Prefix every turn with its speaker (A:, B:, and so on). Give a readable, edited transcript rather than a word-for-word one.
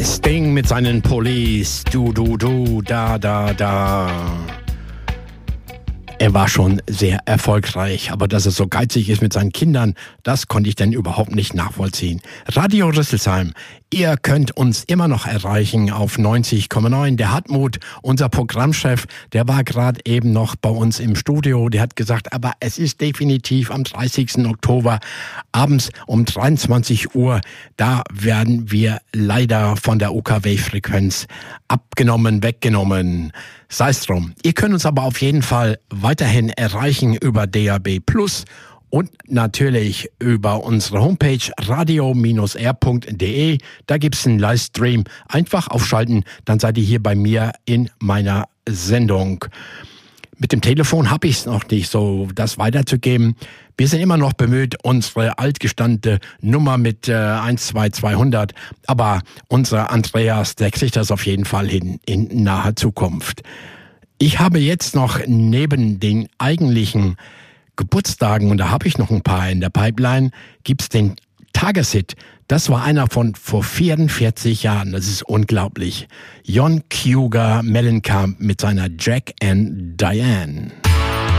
A: Sting mit seinen Police, du, da. Er war schon sehr erfolgreich, aber dass er so geizig ist mit seinen Kindern, das konnte ich denn überhaupt nicht nachvollziehen. Radio Rüsselsheim, ihr könnt uns immer noch erreichen auf 90,9. Der Hartmut, unser Programmchef, der war gerade eben noch bei uns im Studio. Der hat gesagt, aber es ist definitiv am 30. Oktober abends um 23 Uhr. Da werden wir leider von der UKW-Frequenz weggenommen. Sei es drum. Ihr könnt uns aber auf jeden Fall weiterhin erreichen über DAB+ und natürlich über unsere Homepage radio-r.de. Da gibt's einen Livestream. Einfach aufschalten, dann seid ihr hier bei mir in meiner Sendung. Mit dem Telefon habe ich es noch nicht, so das weiterzugeben. Wir sind immer noch bemüht, unsere altgestandene Nummer mit 12200, aber unser Andreas, der kriegt das auf jeden Fall hin in naher Zukunft. Ich habe jetzt noch neben den eigentlichen Geburtstagen, und da habe ich noch ein paar in der Pipeline, gibt's den Tageshit. Das war einer von vor 44 Jahren. Das ist unglaublich. Jon Cougar Mellencamp mit seiner Jack and Diane.